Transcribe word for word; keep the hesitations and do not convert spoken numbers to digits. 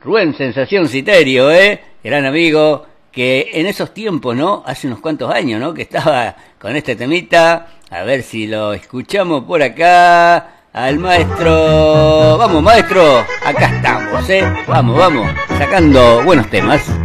Rubén Sensación Citerio, ¿eh? Gran amigo, que en esos tiempos, ¿no? Hace unos cuantos años, ¿no? Que estaba con este temita. A ver si lo escuchamos por acá. Al maestro... Vamos, maestro. Acá estamos, ¿eh? Vamos, vamos. Sacando buenos temas.